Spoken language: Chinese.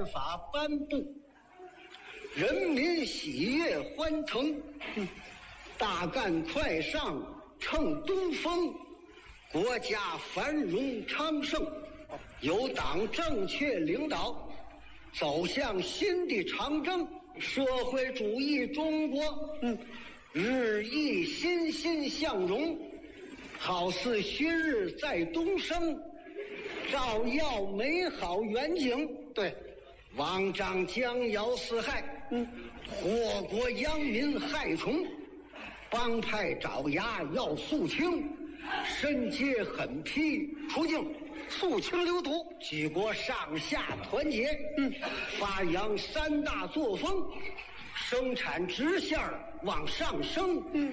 宪法颁布，人民喜悦欢腾，大干快上乘东风，国家繁荣昌盛，有党正确领导，走向新的长征，社会主义中国日益欣欣向荣，好似旭日在东升，照耀美好远景。对，王张将要四害，祸国殃民害虫，帮派爪牙要肃清，申诫狠批除境，肃清流毒，举国上下团结，发扬三大作风，生产直线往上升，